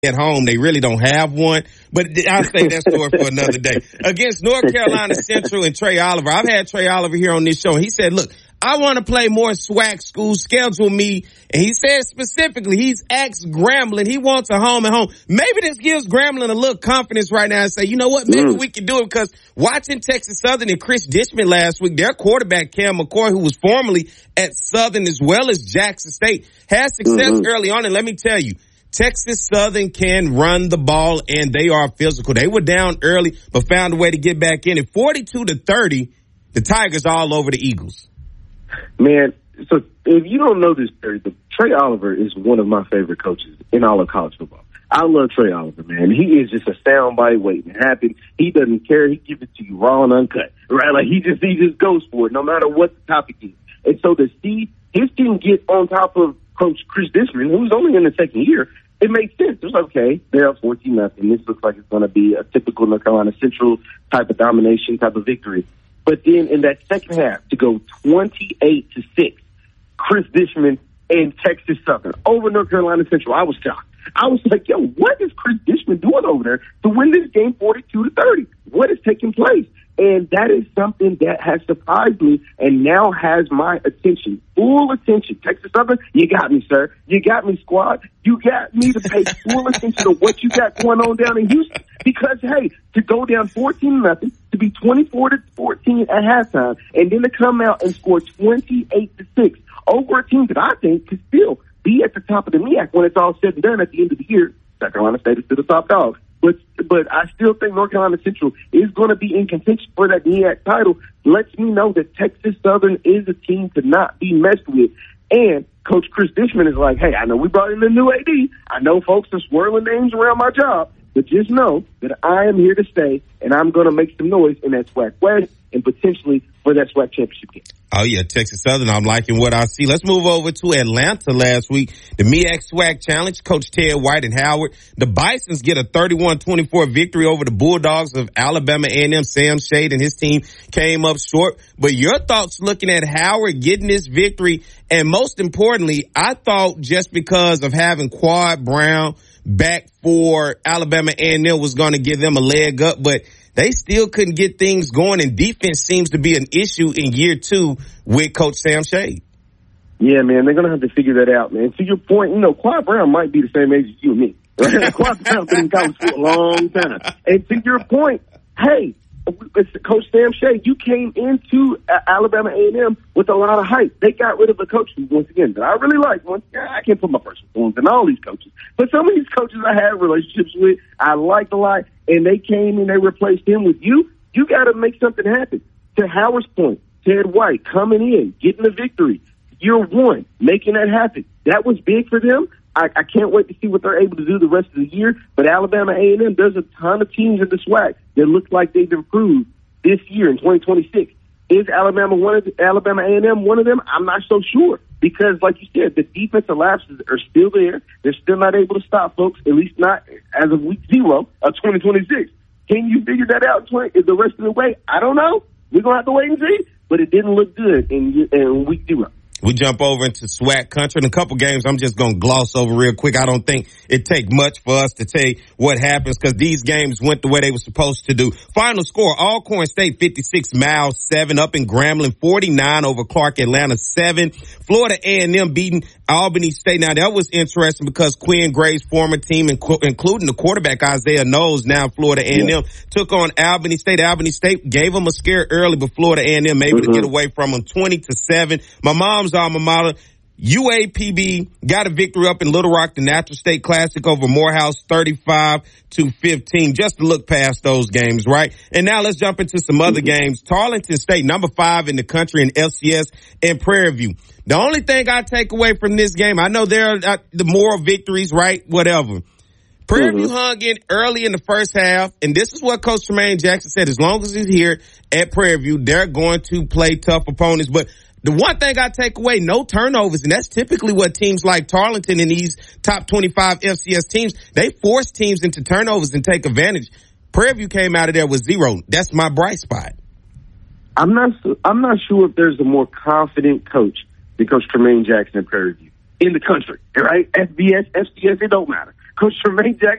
at home. They really don't have one, but I'll say that story for another day. Against North Carolina Central and Trey Oliver, I've had Trey Oliver here on this show, and he said, look, I want to play more SWAC schools, schedule me. And he said specifically, he's asked Grambling, he wants a home and home. Maybe this gives Grambling a little confidence right now and say, you know what, maybe we can do it, because watching Texas Southern and Chris Dishman last week, their quarterback, Cam McCoy, who was formerly at Southern as well as Jackson State, had success early on. And let me tell you, Texas Southern can run the ball, and they are physical. They were down early, but found a way to get back in. At 42-30, the Tigers all over the Eagles. Man, so if you don't know this, Trey Oliver is one of my favorite coaches in all of college football. I love Trey Oliver, man. He is just a soundbite waiting to happen. He doesn't care. He gives it to you raw and uncut, right? Like he just goes for it, no matter what the topic is. And so to see his team get on top of Coach Chris Dishman, who's only in the second year, it makes sense. It was okay. They're up 14-0. This looks like it's going to be a typical North Carolina Central type of domination, type of victory. But then in that second half, to go 28-6, Chris Dishman and Texas Southern over North Carolina Central, I was shocked. I was like, yo, what is Chris Dishman doing over there to win this game 42-30? What is taking place? And that is something that has surprised me and now has my attention, full attention. Texas Southern, you got me, sir. You got me, squad. You got me to pay full attention to what you got going on down in Houston. Because, hey, to go down 14-0, to be 24-14 at halftime, and then to come out and score 28-6 over a team that I think could still be at the top of the MEAC when it's all said and done at the end of the year. South Carolina State is still the top dog. But I still think North Carolina Central is going to be in contention for that MEAC title. Lets me know that Texas Southern is a team to not be messed with. And Coach Chris Dishman is like, hey, I know we brought in a new AD. I know folks are swirling names around my job. But just know that I am here to stay, and I'm going to make some noise in that SWAC West and potentially for that SWAC championship game. Oh, yeah, Texas Southern, I'm liking what I see. Let's move over to Atlanta last week. The MEAC SWAC Challenge, Coach Ted White and Howard. The Bisons get a 31-24 victory over the Bulldogs of Alabama A&M. Sam Shade and his team came up short. But your thoughts looking at Howard getting this victory, and most importantly, I thought just because of having Quad Brown back for Alabama A&M was going to give them a leg up, but they still couldn't get things going, and defense seems to be an issue in year two with Coach Sam Shade. Yeah, man, they're going to have to figure that out, man. To your point, Quad Brown might be the same age as you and me. Right? Quad Brown's been in college for a long time. And to your point, hey, Coach Sam Shade, you came into Alabama A&M with a lot of hype. They got rid of a coach who, once again, that I really like. I can't put my personal feelings in all these coaches. But some of these coaches I have relationships with, I like a lot, and they came and they replaced him with you. You got to make something happen. To Howard's point, Ted White coming in, getting the victory, year one, making that happen. That was big for them. I can't wait to see what they're able to do the rest of the year. But Alabama A&M, there's a ton of teams in the SWAC that look like they've improved this year in 2026. Is Alabama A&M one of them? I'm not so sure because, like you said, the defensive lapses are still there. They're still not able to stop folks, at least not as of week 0 of 2026. Can you figure that out the rest of the way? I don't know. We're going to have to wait and see. But it didn't look good in week 0. We jump over into SWAC country. In a couple games, I'm just going to gloss over real quick. I don't think it take much for us to tell you what happens because these games went the way they were supposed to do. Final score, Alcorn State 56, Miles 7, up in Grambling 49 over Clark Atlanta 7. Florida A&M beating Albany State. Now, that was interesting because Quinn Gray's former team, including the quarterback Isaiah Knowles, now Florida A&M, took on Albany State. Albany State gave them a scare early, but Florida A&M able to get away from them 20-7. My mom's alma mater, UAPB, got a victory up in Little Rock, the Natural State Classic over Morehouse 35-15. Just to look past those games, right? And now let's jump into some other games. Tarleton State, number 5 in the country in FCS, and Prairie View. The only thing I take away from this game, I know there are the moral victories, right? Whatever. Prairie View hung in early in the first half, and this is what Coach Tremaine Jackson said. As long as he's here at Prairie View, they're going to play tough opponents. But the one thing I take away, no turnovers, and that's typically what teams like Tarleton and these top 25 FCS teams, they force teams into turnovers and take advantage. Prairie View came out of there with 0. That's my bright spot. I'm not sure if there's a more confident coach than Coach Tremaine Jackson at Prairie View in the country, right? FBS, FCS, it don't matter. Coach Tremaine Jackson